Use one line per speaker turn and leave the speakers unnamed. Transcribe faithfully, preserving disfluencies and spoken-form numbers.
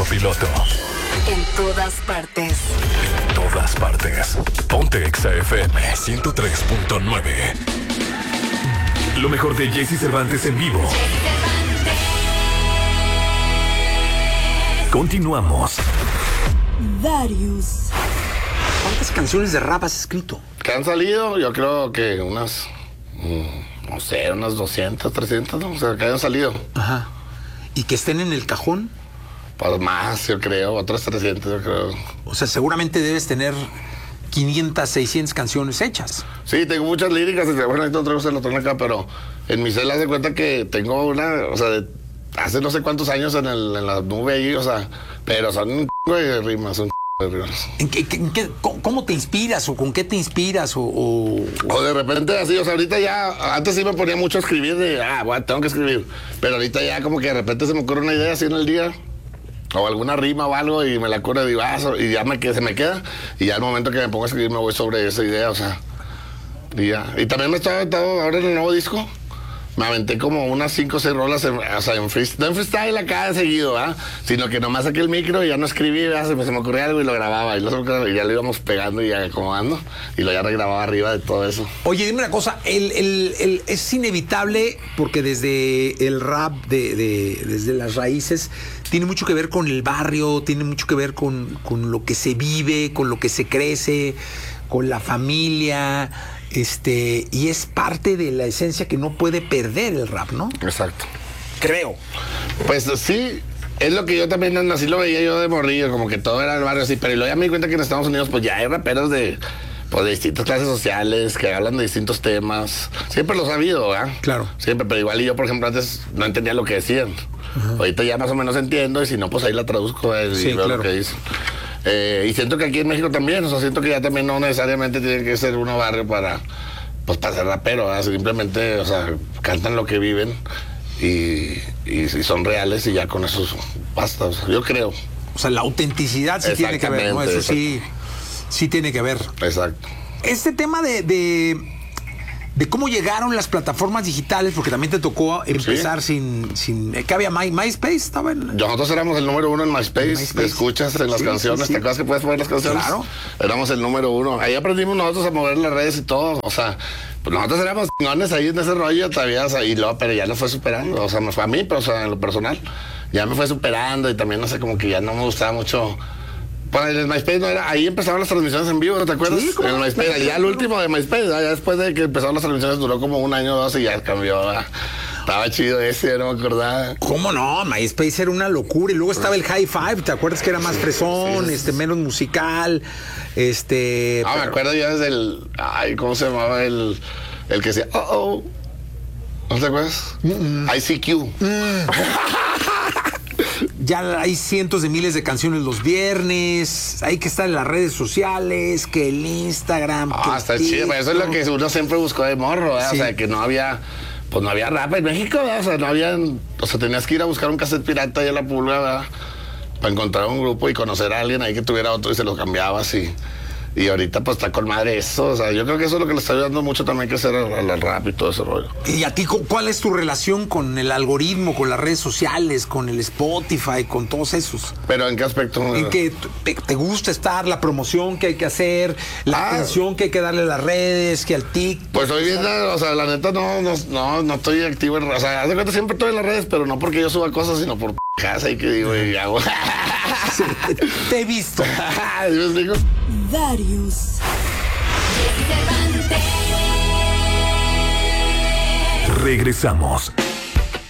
copiloto.
En todas partes.
En todas partes. Ponte Exa F M ciento tres punto nueve. Lo mejor de Jesse Cervantes en vivo. Continuamos.
Darius.
¿Cuántas canciones de rap has escrito?
Que han salido, yo creo que unas, mmm, no sé, unas doscientas, trescientas, ¿no? O sea, que hayan salido.
Ajá. ¿Y que estén en el cajón?
Pues más, yo creo, otras trescientas, yo creo.
O sea, seguramente debes tener quinientas, seiscientas canciones hechas.
Sí, tengo muchas líricas, y bueno, ahorita otra vez se lo tengo acá, pero en mi celda se cuenta que tengo una, o sea, de, hace no sé cuántos años en, el, en la nube ahí, o sea, pero son un c*** de rimas, un c*** de rimas.
¿En qué, en qué, ¿Cómo te inspiras o con qué te inspiras? O, o...
o de repente así, o sea, ahorita ya, antes sí me ponía mucho a escribir de, ah, bueno, tengo que escribir, pero ahorita ya como que de repente se me ocurre una idea así en el día, o alguna rima o algo, y me la acuerdo y digo, ah, y ya me, que se me queda, y ya al momento que me pongo a escribir me voy sobre esa idea, o sea, y ya. Y también me estaba aventando ahora en el nuevo disco, me aventé como unas cinco o seis rolas, en, o sea, en freestyle, no en freestyle acá de seguido, ¿ah? Sino que nomás saqué el micro y ya no escribí, ¿verdad? Se, me, se me ocurría algo y lo grababa, y, lo, y ya lo íbamos pegando y acomodando, y lo ya regrababa arriba de todo eso.
Oye, dime una cosa, el, el, el, es inevitable, porque desde el rap, de, de, desde las raíces, tiene mucho que ver con el barrio, tiene mucho que ver con, con lo que se vive, con lo que se crece, con la familia, este, y es parte de la esencia que no puede perder el rap, ¿no?
Exacto.
Creo.
Pues sí, es lo que yo también así lo veía yo de morrillo, como que todo era el barrio así, pero luego ya me di cuenta que en Estados Unidos pues ya hay raperos de, pues, de distintas clases sociales, que hablan de distintos temas. Siempre los ha habido, ¿verdad?
Claro.
Siempre, pero igual y yo, por ejemplo, antes no entendía lo que decían. Uh-huh. Ahorita ya más o menos entiendo, y si no, pues ahí la traduzco eh, y
sí,
veo
claro.
lo que dicen. Eh, y siento que aquí en México también, o sea, siento que ya también no necesariamente tiene que ser uno barrio para, pues, para ser rapero, ¿verdad? Simplemente, o sea, cantan lo que viven y, y, y son reales y ya con eso basta, o sea, yo creo.
O sea, la autenticidad sí tiene que ver, ¿no? Eso
exacto.
sí, sí tiene que ver.
Exacto.
Este tema de, de, de cómo llegaron las plataformas digitales, porque también te tocó empezar ¿Sí? sin, sin... ¿Qué había? My, MySpace estaba en...
Nosotros éramos el número uno en MySpace,
MySpace.
Te escuchas en las sí, canciones, sí, sí. ¿Te acuerdas que puedes poner las canciones?
Claro.
Éramos el número uno. Ahí aprendimos nosotros a mover las redes y todo, o sea, pues nosotros éramos chingones ahí en ese rollo todavía, o sea, y luego, pero ya lo fue superando, o sea, me fue a mí, pero o sea, en lo personal, ya me fue superando y también, no sé, como que ya no me gustaba mucho... Bueno, en el MySpace no era, ahí empezaban las transmisiones en vivo, ¿te acuerdas?
Sí,
en el MySpace, ya el último de MySpace, ya después de que empezaron las transmisiones duró como un año o dos y ya cambió, ¿verdad? Estaba chido ese, no me acordaba.
¿Cómo no? MySpace era una locura. Y luego estaba el High Five, ¿te acuerdas que era más fresón, sí, sí, este, menos musical? Este.
No, pero... me acuerdo ya desde el. Ay, ¿cómo se llamaba el. El que decía, oh, oh. ¿No te acuerdas? Mm-mm. I C Q. Mm.
Ya hay cientos de miles de canciones los viernes, hay que estar en las redes sociales, que el Instagram.
Ah,
que
está
el
chido, eso es lo que uno siempre buscó de morro, ¿eh? Sí. O sea, que no había, pues no había rap en México, ¿verdad? O sea, no había, o sea, tenías que ir a buscar un cassette pirata ahí a la pulga, ¿verdad? Para encontrar un grupo y conocer a alguien ahí que tuviera otro y se lo cambiabas y... Y ahorita pues está con madre eso, o sea, yo creo que eso es lo que le está ayudando mucho también que hacer al, al rap y todo ese rollo.
¿Y a ti cuál es tu relación con el algoritmo, con las redes sociales, con el Spotify, con todos esos?
¿Pero en qué aspecto?
¿En qué te, te gusta estar, la promoción que hay que hacer, la ah, atención que hay que darle a las redes, que al TikTok?
Pues hoy bien, o sea, la neta no, no, no, no estoy activo en, o sea, haz de cuenta siempre estoy en las redes, pero no porque yo suba cosas, sino por casa y que digo y hago.
Sí, te he visto.
¿Yo os digo?
Darius.
Regresamos.